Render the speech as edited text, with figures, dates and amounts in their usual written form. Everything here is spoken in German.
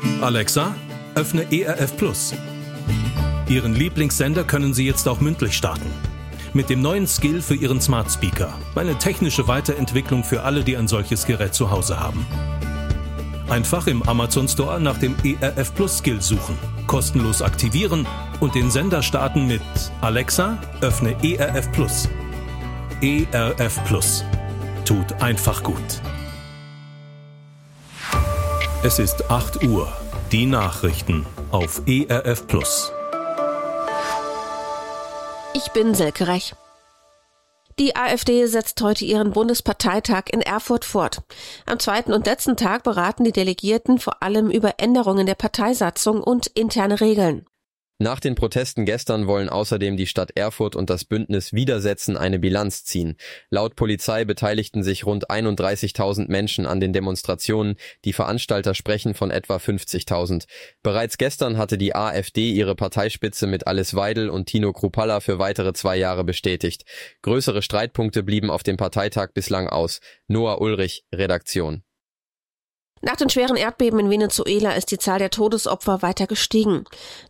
Alexa, öffne ERF Plus. Ihren Lieblingssender können Sie jetzt auch mündlich starten. Mit dem neuen Skill für Ihren Smart Speaker. Eine technische Weiterentwicklung für alle, die ein solches Gerät zu Hause haben. Einfach im Amazon Store nach dem ERF Plus Skill suchen, kostenlos aktivieren und den Sender starten mit Alexa, öffne ERF Plus. ERF Plus. Tut einfach gut. Es ist 8 Uhr. Die Nachrichten auf ERF Plus. Ich bin Silke Rech. Die AfD setzt heute ihren Bundesparteitag in Erfurt fort. Am zweiten und letzten Tag beraten die Delegierten vor allem über Änderungen der Parteisatzung und interne Regeln. Nach den Protesten gestern wollen außerdem die Stadt Erfurt und das Bündnis Widersetzen eine Bilanz ziehen. Laut Polizei beteiligten sich rund 31.000 Menschen an den Demonstrationen. Die Veranstalter sprechen von etwa 50.000. Bereits gestern hatte die AfD ihre Parteispitze mit Alice Weidel und Tino Kruppalla für weitere 2 Jahre bestätigt. Größere Streitpunkte blieben auf dem Parteitag bislang aus. Noah Ulrich, Redaktion. Nach den schweren Erdbeben in Venezuela ist die Zahl der Todesopfer weiter gestiegen.